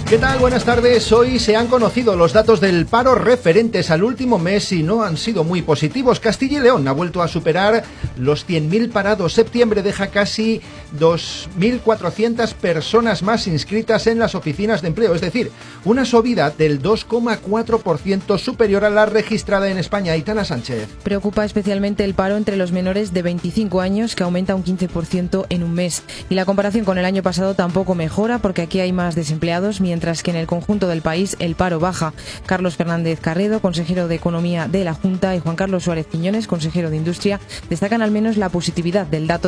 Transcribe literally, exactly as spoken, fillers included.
¿Qué tal? Buenas tardes. Hoy se han conocido los datos del paro referentes al último mes y no han sido muy positivos. Castilla y León ha vuelto a superar los cien mil parados. Septiembre deja casi dos mil cuatrocientas personas más inscritas en las oficinas de empleo, es decir, una subida del dos coma cuatro por ciento superior a la registrada en España. Aitana Sánchez. Preocupa especialmente el paro entre los menores de veinticinco años, que aumenta un quince por ciento en un mes. Y la comparación con el año pasado tampoco mejora, porque aquí hay más desempleados, mientras mientras que en el conjunto del país el paro baja. Carlos Fernández Carredo, consejero de Economía de la Junta, y Juan Carlos Suárez Quiñones, consejero de Industria, destacan al menos la positividad del dato